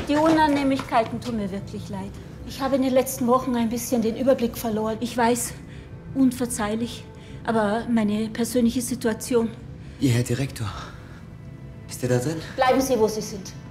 Die Unannehmlichkeiten tun mir wirklich leid. Ich habe in den letzten Wochen ein bisschen den Überblick verloren. Ich weiß, unverzeihlich, aber meine persönliche Situation... Ihr Herr Direktor, ist er da drin? Bleiben Sie, wo Sie sind.